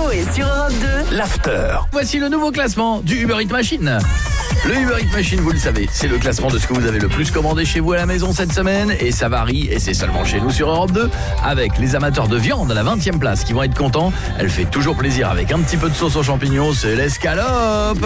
et sur Europe 2, l'after. Voici le nouveau classement du Uber Eats Machine. Le Uber Eats Machine, vous le savez, c'est le classement de ce que vous avez le plus commandé chez vous à la maison cette semaine. Et ça varie, et c'est seulement chez nous sur Europe 2. Avec les amateurs de viande à la 20e place qui vont être contents. Elle fait toujours plaisir avec un petit peu de sauce aux champignons, c'est l'escalope.